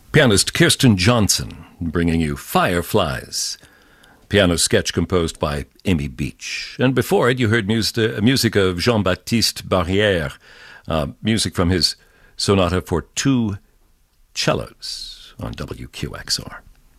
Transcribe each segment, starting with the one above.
Pianist Kirsten Johnson bringing you Fireflies, piano sketch composed by Amy Beach. And before it, you heard music of Jean-Baptiste Barrière, music from his sonata for two cellos on WQXR.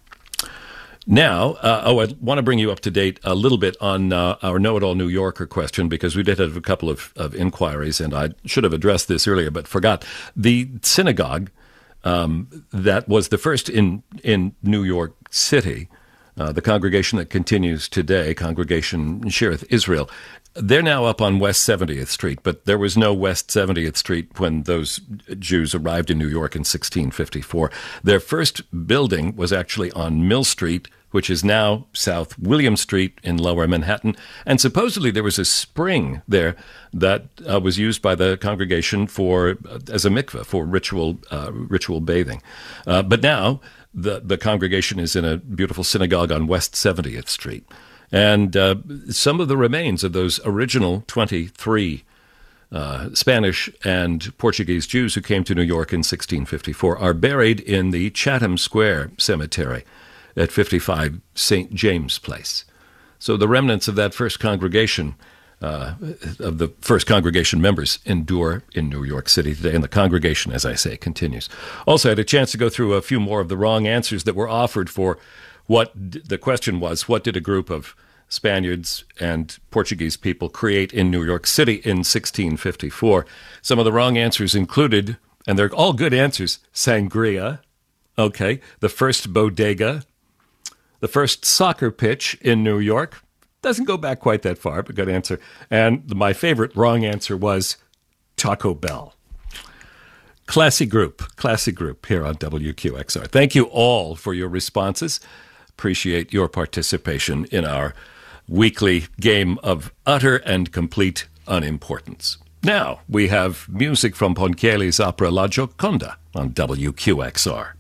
Now, I want to bring you up to date a little bit on our Know-It-All New Yorker question, because we did have a couple of inquiries, and I should have addressed this earlier, but forgot. The synagogue that was the first in New York City, the congregation that continues today, Congregation Shearith Israel, they're now up on West 70th Street, but there was no West 70th Street when those Jews arrived in New York in 1654. Their first building was actually on Mill Street, which is now South William Street in Lower Manhattan. And supposedly there was a spring there that was used by the congregation as a mikveh for ritual bathing. But now the congregation is in a beautiful synagogue on West 70th Street. And some of the remains of those original 23 Spanish and Portuguese Jews who came to New York in 1654 are buried in the Chatham Square Cemetery at 55 St. James Place. So the remnants of that first congregation, of the first congregation members, endure in New York City today, and the congregation, as I say, continues. Also, I had a chance to go through a few more of the wrong answers that were offered for what the question was: what did a group of Spaniards and Portuguese people create in New York City in 1654? Some of the wrong answers included, and they're all good answers: sangria, okay, the first bodega, the first soccer pitch in New York. Doesn't go back quite that far, but good answer. And my favorite wrong answer was Taco Bell. Classy group here on WQXR. Thank you all for your responses. Appreciate your participation in our weekly game of utter and complete unimportance. Now we have music from Ponchielli's opera La Gioconda on WQXR.